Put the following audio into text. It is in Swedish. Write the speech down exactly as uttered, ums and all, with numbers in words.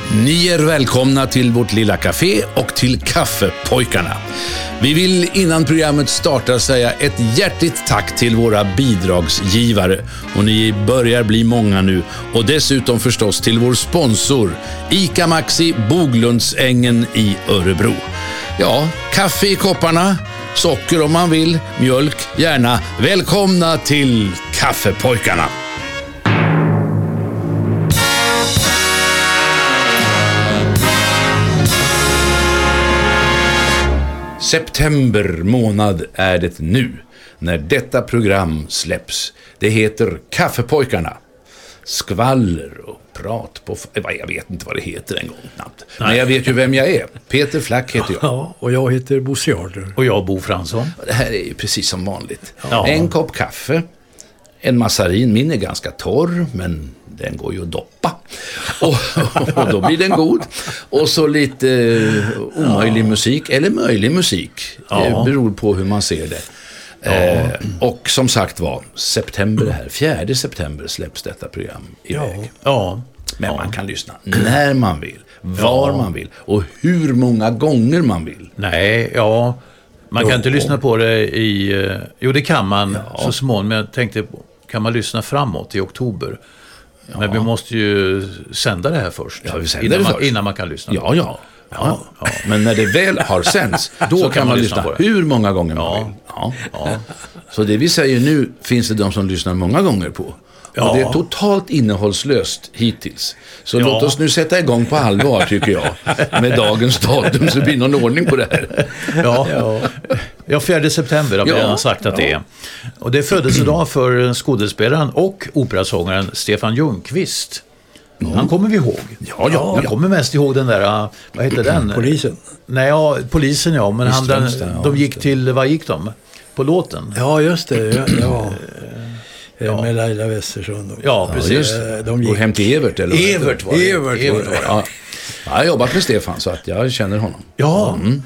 Ni är välkomna till vårt lilla café och till Kaffepojkarna. Vi vill innan programmet startar säga ett hjärtligt tack till våra bidragsgivare. Och ni börjar bli många nu. Och dessutom förstås till vår sponsor ICA Maxi Boglundsängen i Örebro. Ja, kaffe i kopparna, socker om man vill, mjölk gärna. Välkomna till Kaffepojkarna. September månad är det nu när detta program släpps. Det heter Kaffepojkarna. Skvaller och prat på... Jag vet inte vad det heter en gång knappt. Men jag vet ju vem jag är. Peter Flack heter jag. Ja, och jag heter Bosse Jarder. Och jag Bo Fransson. Det här är ju precis som vanligt. Ja. En kopp kaffe, en massarin. Min är ganska torr, men den går ju att doppa. Och, och då blir den god. Och så lite eh, omöjlig ja. musik, eller möjlig musik. Ja. Det beror på hur man ser det. Ja. Eh, och som sagt var, september här, fjärde september släpps detta program iväg. Ja. Ja. Men ja. man kan lyssna när man vill, var ja. man vill och hur många gånger man vill. Nej, ja. Man kan jo. inte lyssna på det i... Jo, det kan man ja. så småningom. Men jag tänkte, kan man lyssna framåt i oktober? Ja. Men vi måste ju sända det här först. Ja, vi innan, det man, först. innan man kan lyssna. Ja, ja. Ja, ja. Men när det väl har sänds, då kan, kan man, man lyssna på det. Hur många gånger man ja. vill. Ja. Ja. Så det vi säger nu finns det de som lyssnar många gånger på. Ja. Och det är totalt innehållslöst hittills. Så ja. låt oss nu sätta igång på allvar, tycker jag. Med dagens datum så blir någon ordning på det här. Ja, ja. ja fjärde september har vi ja. redan sagt att ja. det är. Och det är födelsedag för skådespelaren och operasångaren Stefan Ljungqvist. Mm. Han kommer vi ihåg. Ja, ja, ja. Jag kommer mest ihåg den där, vad heter den? Polisen. Nej, ja, polisen ja. Men han, den, de gick till, vad gick de? På låten. Ja, just det. Ja, ja. Ja. Med Laila Westersson. Ja, precis. De gick... Och hem till Evert, eller? Evert var det. Evert var det. Ja. Jag har jobbat med Stefan så att jag känner honom. Ja, mm.